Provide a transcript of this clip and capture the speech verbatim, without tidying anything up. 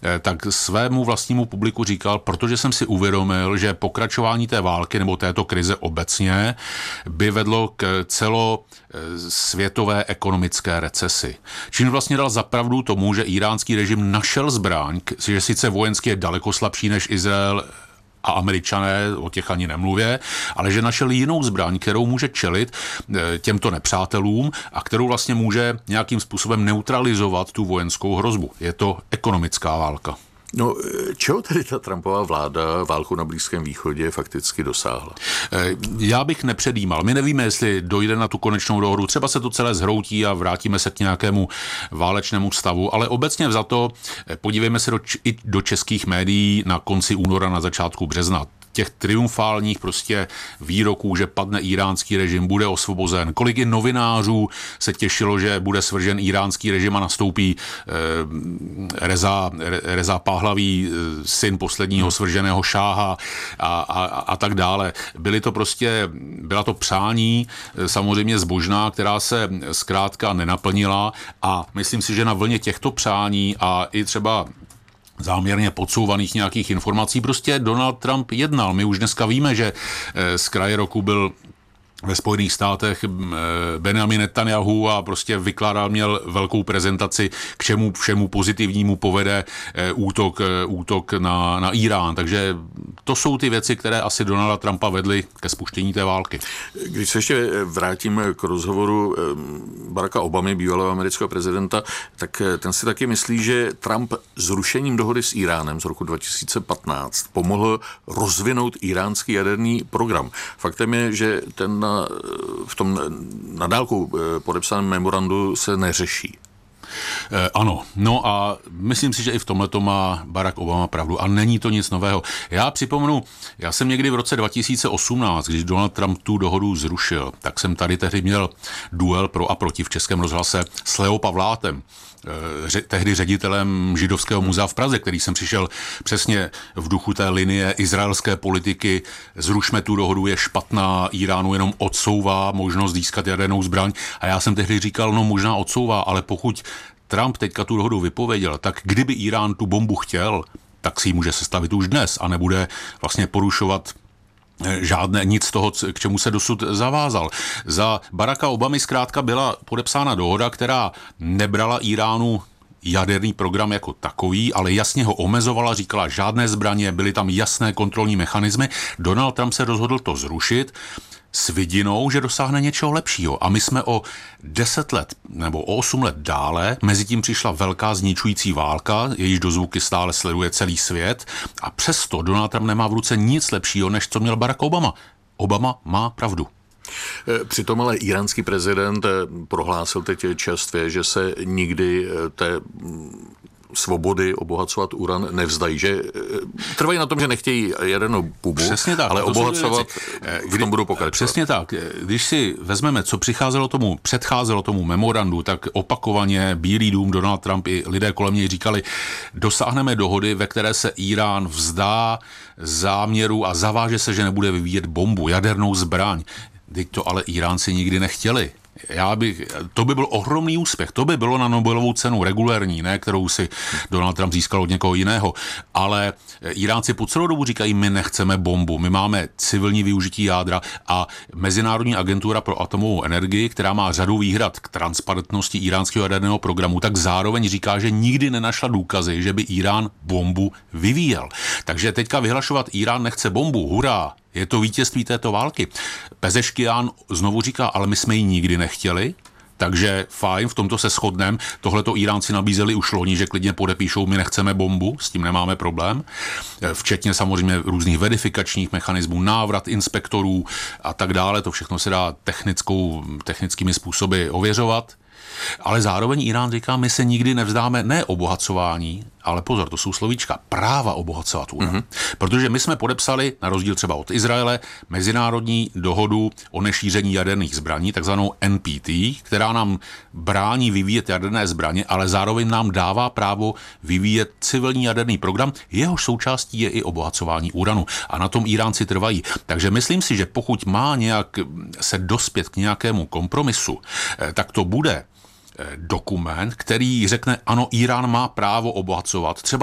tak svému vlastnímu publiku říkal, protože jsem si uvědomil, že pokračování té války nebo této krize obecně by vedlo k celosvětové ekonomické recesi. Čím vlastně dal zapravdu tomu, že iránský režim našel zbraň, že sice vojensky je daleko slabší než Izrael a Američané, o těch ani nemluvě, ale že našel jinou zbraň, kterou může čelit těmto nepřátelům a kterou vlastně může nějakým způsobem neutralizovat tu vojenskou hrozbu. Je to ekonomická válka. No, čeho tedy ta Trumpova vláda válku na Blízkém východě fakticky dosáhla? Já bych nepředjímal. My nevíme, jestli dojde na tu konečnou dohodu. Třeba se to celé zhroutí a vrátíme se k nějakému válečnému stavu, ale obecně vzato podívejme se do, i do českých médií na konci února, na začátku března. Těch triumfálních prostě výroků, že padne iránský režim, bude osvobozen. Kolik i novinářů se těšilo, že bude svržen iránský režim a nastoupí eh, Reza, Reza Pahlaví, syn posledního svrženého šáha a, a, a tak dále. Byly to prostě, byla to přání samozřejmě zbožná, která se zkrátka nenaplnila a myslím si, že na vlně těchto přání a i třeba záměrně podsouvaných nějakých informací, prostě Donald Trump jednal. My už dneska víme, že z kraje roku byl ve Spojených státech Benjamin Netanyahu a prostě vykládal, měl velkou prezentaci, k čemu všemu pozitivnímu povede útok, útok na, na Irán. Takže to jsou ty věci, které asi Donalda Trumpa vedly ke spuštění té války. Když se ještě vrátím k rozhovoru Baracka Obamy, bývalého amerického prezidenta, tak ten si taky myslí, že Trump zrušením dohody s Iránem z roku dva tisíce patnáct pomohl rozvinout iránský jaderný program. Faktem je, že ten v tom nadálku podepsaném memorandu se neřeší. Eh, ano, no a myslím si, že i v tomhleto má Barack Obama pravdu a není to nic nového. Já připomenu, já jsem někdy v roce dva tisíce osmnáct, když Donald Trump tu dohodu zrušil, tak jsem tady tehdy měl duel pro a proti v Českém rozhlase s Leo Pavlátem, eh, tehdy ředitelem Židovského muzea v Praze, který jsem přišel přesně v duchu té linie izraelské politiky, zrušme tu dohodu, je špatná, Iránu jenom odsouvá možnost získat jadernou zbraň a já jsem tehdy říkal, no možná odsouvá, ale pokud Trump teďka tu dohodu vypověděl, tak kdyby Irán tu bombu chtěl, tak si ji může sestavit už dnes a nebude vlastně porušovat žádné nic z toho, k čemu se dosud zavázal. Za Baracka Obamy zkrátka byla podepsána dohoda, která nebrala Iránu jaderný program jako takový, ale jasně ho omezovala, říkala žádné zbraně, byly tam jasné kontrolní mechanismy. Donald Trump se rozhodl to zrušit s vidinou, že dosáhne něčeho lepšího. A my jsme o deset let nebo o osm let dále, mezi tím přišla velká zničující válka, jejíž dozvuky stále sleduje celý svět a přesto Donald Trump nemá v ruce nic lepšího, než co měl Barack Obama. Obama má pravdu. Přitom ale iránský prezident prohlásil teď čerstvě, že se nikdy té svobody obohacovat uran nevzdají, že trvají na tom, že nechtějí jadernou pubu, tak, ale obohacovat v tom budou pokračovat. Přesně tak. Když si vezmeme, co přicházelo tomu, předcházelo tomu memorandu, tak opakovaně Bílý dům, Donald Trump i lidé kolem něj říkali, dosáhneme dohody, ve které se Irán vzdá záměru a zaváže se, že nebude vyvíjet bombu, jadernou zbraň. Teď to ale Iránci nikdy nechtěli. Já bych, to by byl ohromný úspěch, to by bylo na Nobelovu cenu regulérní, ne, kterou si Donald Trump získal od někoho jiného, ale Iránci po celou dobu říkají, my nechceme bombu, my máme civilní využití jádra a Mezinárodní agentura pro atomovou energii, která má řadu výhrad k transparentnosti iránského jaderného programu, tak zároveň říká, že nikdy nenašla důkazy, že by Irán bombu vyvíjel. Takže teďka vyhlašovat, Irán nechce bombu, hurá! Je to vítězství této války. Pezeškian znovu říká, ale my jsme ji nikdy nechtěli, takže fajn, v tomto se shodneme. Tohle to Iránci nabízeli už loni, že klidně podepíšou, my nechceme bombu, s tím nemáme problém. Včetně samozřejmě různých verifikačních mechanismů, návrat inspektorů a tak dále. To všechno se dá technickou, technickými způsoby ověřovat. Ale zároveň Irán říká, my se nikdy nevzdáme ne obohacování, ale pozor, to jsou slovíčka, práva obohacovat uran. Mm-hmm. Protože my jsme podepsali, na rozdíl třeba od Izraele, mezinárodní dohodu o nešíření jaderných zbraní, takzvanou N P T, která nám brání vyvíjet jaderné zbraně, ale zároveň nám dává právo vyvíjet civilní jaderný program, jehož součástí je i obohacování uranu. A na tom Iránci trvají. Takže myslím si, že pokud má nějak se dospět k nějakému kompromisu, tak to bude dokument, který řekne, ano, Irán má právo obohacovat třeba